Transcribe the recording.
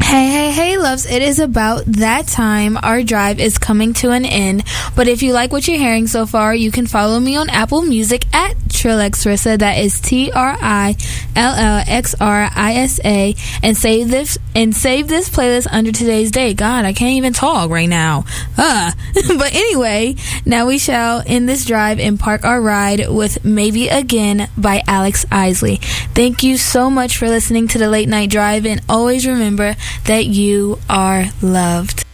Hey, loves, it is about that time. Our drive is coming to an end. But if you like what you're hearing so far, you can follow me on Apple Music at TrillXRissa. That is TRILLXRISA. And save this playlist under today's date. God, I can't even talk right now. But anyway, now we shall end this drive and park our ride with Maybe Again by Alex Isley. Thank you so much for listening to the Late Night Drive, and always remember that you are loved.